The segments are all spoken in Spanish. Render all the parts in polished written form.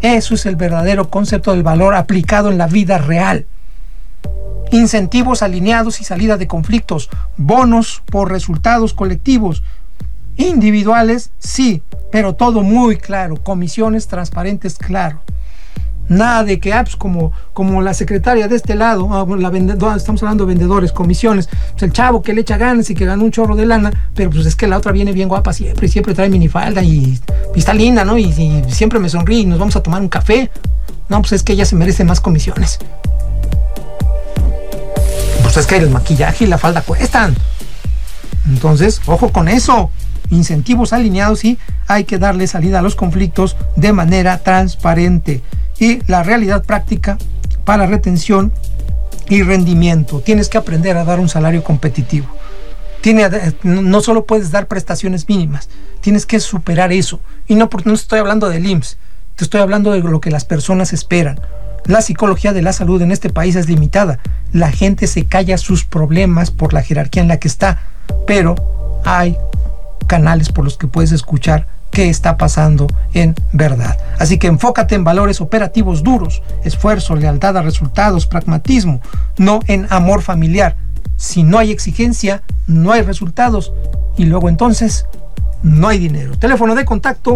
Eso es el verdadero concepto del valor aplicado en la vida real. Incentivos alineados y salida de conflictos, bonos por resultados colectivos, individuales, sí, pero todo muy claro, comisiones transparentes, claro. Nada de que apps como la secretaria de este lado, estamos hablando de vendedores, comisiones, pues el chavo que le echa ganas y que gana un chorro de lana, pero pues es que la otra viene bien guapa siempre, y siempre trae minifalda y está linda, ¿no? Y siempre me sonríe y nos vamos a tomar un café. No, pues es que ella se merece más comisiones. Pues es que el maquillaje y la falda cuestan. Entonces, ojo con eso. Incentivos alineados y hay que darle salida a los conflictos de manera transparente. Y la realidad práctica para retención y rendimiento. Tienes que aprender a dar un salario competitivo. No solo puedes dar prestaciones mínimas, tienes que superar eso. Y no estoy hablando del IMSS, te estoy hablando de lo que las personas esperan. La psicología de la salud en este país es limitada. La gente se calla sus problemas por la jerarquía en la que está, pero hay canales por los que puedes escuchar qué está pasando en verdad. Así que enfócate en valores operativos duros, esfuerzo, lealtad a resultados, pragmatismo, no en amor familiar. Si no hay exigencia, no hay resultados y luego entonces no hay dinero. Teléfono de contacto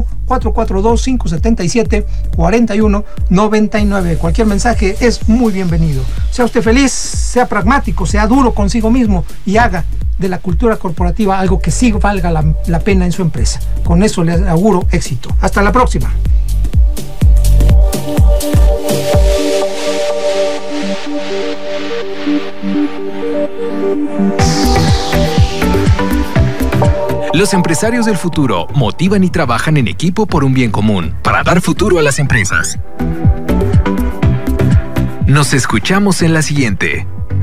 442-577-4199. Cualquier mensaje es muy bienvenido. Sea usted feliz, sea pragmático, sea duro consigo mismo y haga de la cultura corporativa algo que sí valga la pena en su empresa. Con eso le auguro éxito. Hasta la próxima. Los empresarios del futuro motivan y trabajan en equipo por un bien común, para dar futuro a las empresas. Nos escuchamos en la siguiente.